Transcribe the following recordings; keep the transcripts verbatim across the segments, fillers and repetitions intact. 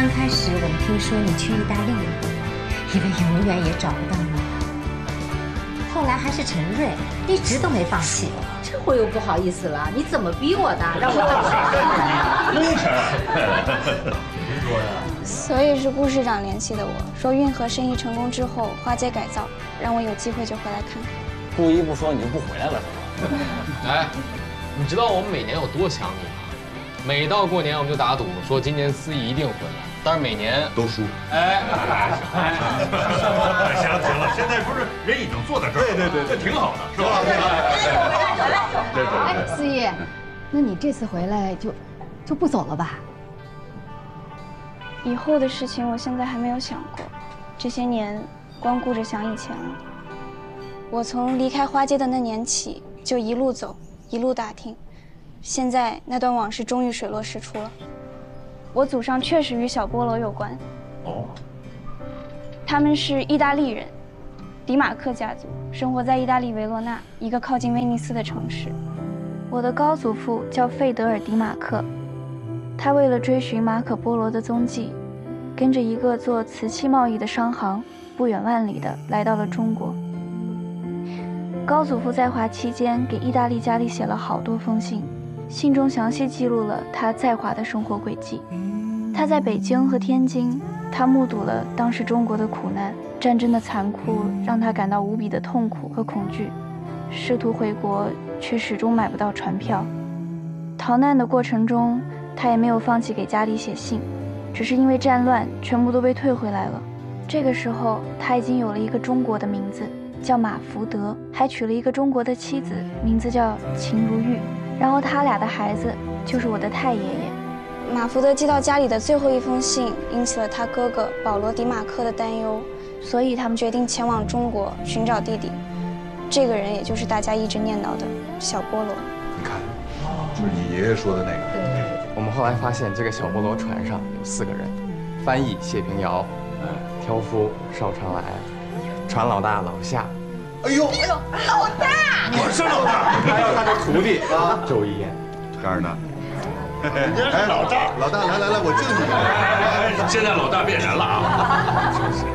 刚开始我们听说你去意大利了，以为永远也找不到你。后来还是陈瑞一直都没放弃。 这我又不好意思了，你怎么逼我的？让我等功臣。别说呀。 所以是顾市长联系的我，说运河生意成功之后，花街改造，让我有机会就回来看看。 顾一不说你就不回来了是吧？ 哎，你知道我们每年有多想你吗？每到过年我们就打赌，说今年司仪一定回来，但是每年都输。 哎， 行了行了，现在不是人已经坐在这儿，对对对，这挺好的，是吧？ 对对。哎，司仪，那你这次回来就就不走了吧？ 以后的事情我现在还没有想过，这些年光顾着想以前了。我从离开花街的那年起，就一路走，一路打听。现在那段往事终于水落石出了，我祖上确实与小菠萝有关。哦，他们是意大利人，迪马克家族，生活在意大利维罗纳一个靠近威尼斯的城市。我的高祖父叫费德尔·迪马克，他为了追寻马可·波罗的踪迹，跟着一个做瓷器贸易的商行，不远万里的来到了中国。高祖父在华期间给意大利家里写了好多封信，信中详细记录了他在华的生活轨迹。他在北京和天津，他目睹了当时中国的苦难，战争的残酷让他感到无比的痛苦和恐惧，试图回国却始终买不到船票。逃难的过程中，他也没有放弃给家里写信，只是因为战乱全部都被退回来了。这个时候他已经有了一个中国的名字，叫马福德，还娶了一个中国的妻子，名字叫秦如玉。然后他俩的孩子就是我的太爷爷。马福德寄到家里的最后一封信引起了他哥哥保罗·迪马克的担忧，所以他们决定前往中国寻找弟弟。这个人也就是大家一直念叨的小菠萝。 你看，就是你爷爷说的那个。 对。 我们后来发现，这个小菠萝船上有四个人：翻译谢平遥，挑夫邵长来，船老大老夏。 哎呦哎呦，老大！我是老大， 还有他的徒弟啊，周一燕。 干儿呢？哎，老大，老大，来来来，我敬你。哎，现在老大变人了啊！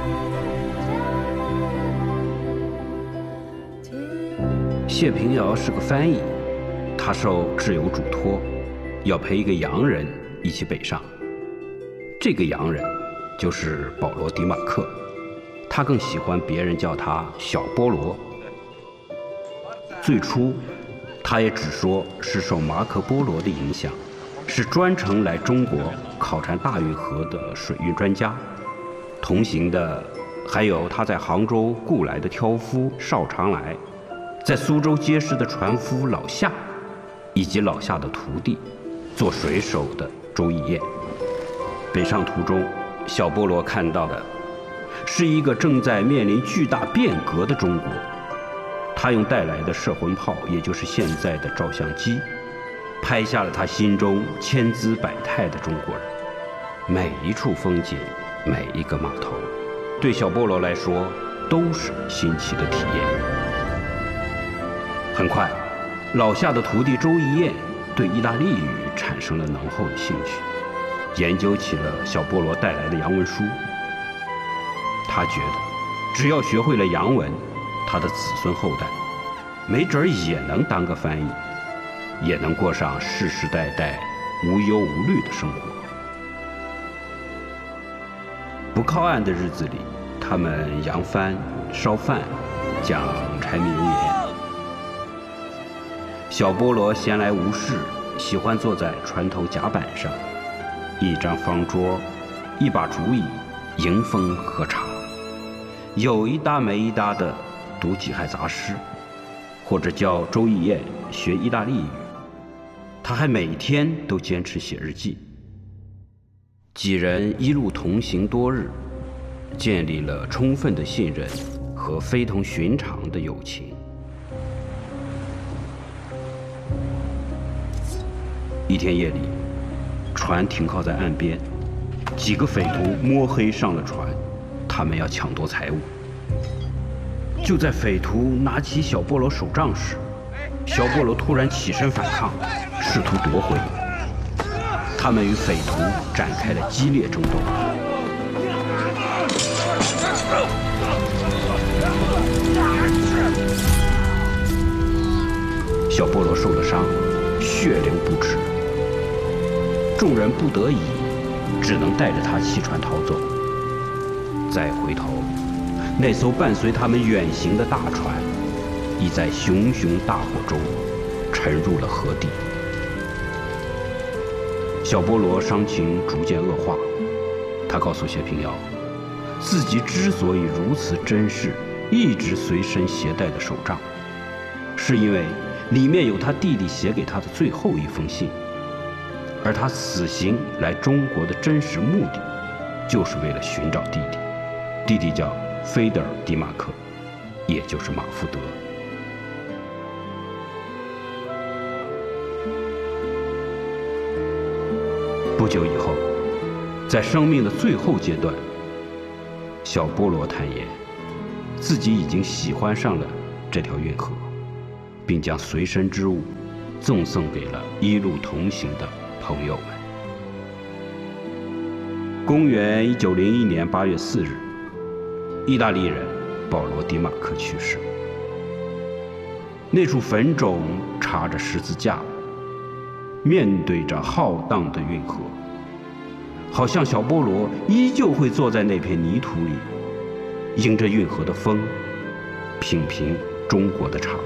真是。谢平遥是个翻译，他受挚友嘱托，要陪一个洋人一起北上。这个洋人就是保罗·迪马克。他更喜欢别人叫他小菠萝。最初，他也只说是受马可·波罗的影响，是专程来中国考察大运河的水运专家。同行的还有他在杭州雇来的挑夫邵长来，在苏州结识的船夫老夏，以及老夏的徒弟，做水手的周义燕。北上途中，小菠萝看到的是一个正在面临巨大变革的中国。他用带来的摄魂炮，也就是现在的照相机，拍下了他心中千姿百态的中国人。每一处风景，每一个码头，对小菠萝来说都是新奇的体验。很快，老夏的徒弟周义燕对意大利语产生了浓厚的兴趣，研究起了小菠萝带来的洋文书。他觉得，只要学会了洋文，他的子孙后代没准也能当个翻译，也能过上世世代代无忧无虑的生活。不靠岸的日子里，他们扬帆、烧饭、讲柴米油盐。小菠萝闲来无事，喜欢坐在船头甲板上，一张方桌，一把竹椅，迎风喝茶，有一搭没一搭的读几害杂诗，或者教周义燕学意大利语。他还每天都坚持写日记。几人一路同行多日，建立了充分的信任和非同寻常的友情。一天夜里，船停靠在岸边，几个匪徒摸黑上了船，他们要抢夺财物。就在匪徒拿起小菠萝手杖时，小菠萝突然起身反抗，试图夺回。 他们与匪徒展开了激烈争斗。小波罗受了伤，血流不止。众人不得已，只能带着他弃船逃走。再回头，那艘伴随他们远行的大船，已在熊熊大火中沉入了河底。小波罗伤情逐渐恶化，他告诉谢平遥，自己之所以如此珍视一直随身携带的手杖，是因为里面有他弟弟写给他的最后一封信，而他此行来中国的真实目的，就是为了寻找弟弟。弟弟叫菲德尔·迪马克，也就是马福德。不久以后，在生命的最后阶段，小波罗坦言，自己已经喜欢上了这条运河，并将随身之物赠送给了一路同行的朋友们。公元一九零一年八月四日，意大利人保罗·迪马克去世。那处坟冢插着十字架，面对着浩荡的运河，好像小波罗依旧会坐在那片泥土里，迎着运河的风，品评中国的茶。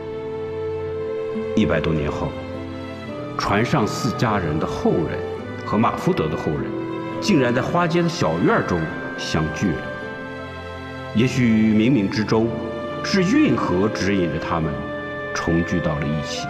一百多年后，船上四家人的后人和马福德的后人，竟然在花街的小院中相聚了。也许冥冥之中，是运河指引着他们重聚到了一起。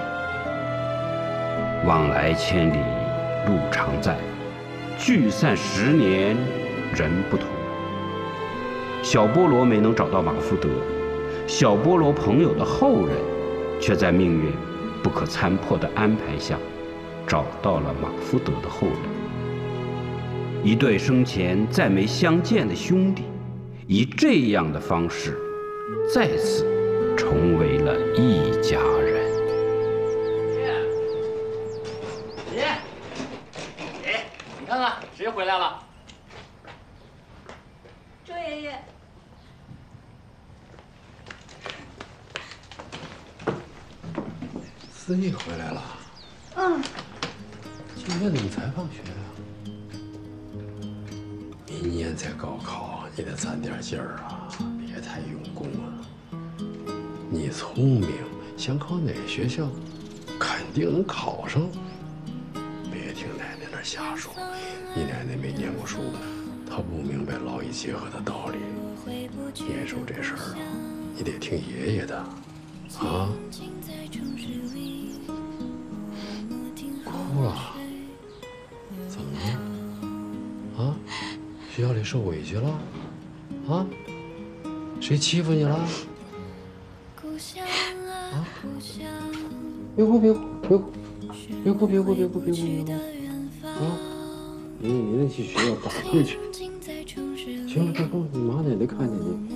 往来千里路常在，聚散十年人不同。小波罗没能找到马福德，小波罗朋友的后人却在命运不可参破的安排下，找到了马福德的后人。一对生前再没相见的兄弟，以这样的方式，再次成为了一家人。 爷，爷，你看看谁回来了？ 周爷爷。 思义回来了。 嗯。 今天怎么才放学呀？明年再高考，你得攒点劲儿啊，别太用功啊。你聪明，想考哪学校，肯定能考上。别听奶奶那瞎说，你奶奶没念过书，她不明白劳逸结合的道理。念书这事儿啊，你得听爷爷的，啊。哭了？怎么了？啊？学校里受委屈了？啊？谁欺负你了？啊？别哭别哭别哭别哭别哭别哭别哭别哭！啊！你你得去学校打回去。行了，别哭，你妈奶奶看见你。